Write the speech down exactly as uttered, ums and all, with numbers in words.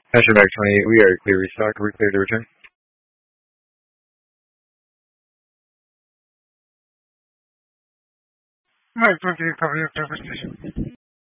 Passion Mac twenty-eight, we are clear restock. Are we clear to return? Mike twenty-eight, cover your service station.